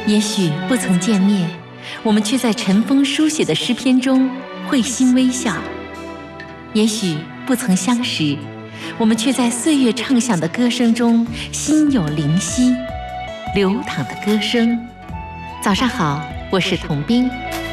也许不曾见面，我们却在尘封书写的诗篇中会心微笑；也许不曾相识，我们却在岁月唱响的歌声中心有灵犀。流淌的歌声。早上好，我是童冰。